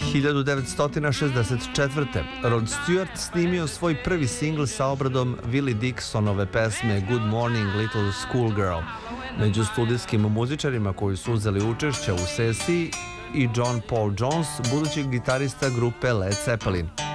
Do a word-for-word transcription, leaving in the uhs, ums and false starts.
hiljadu devetsto šezdeset četvrte. Rod Stewart snimio svoj prvi singl sa obradom Willie Dixonove pesme Good Morning Little Schoolgirl. Među studijskim muzičarima koji su uzeli učešće u sesiji i John Paul Jones, budući gitarista grupe Led Zeppelin.